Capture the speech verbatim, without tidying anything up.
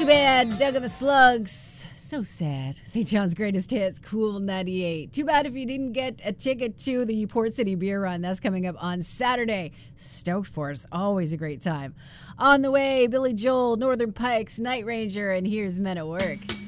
Too bad, Doug of the Slugs. So sad. Saint John's Greatest Hits, Cool ninety-eight. Too bad if you didn't get a ticket to the Port City Beer Run. That's coming up on Saturday. Stoked for it. Always a great time. On the way, Billy Joel, Northern Pikes, Night Ranger, and here's Men at Work.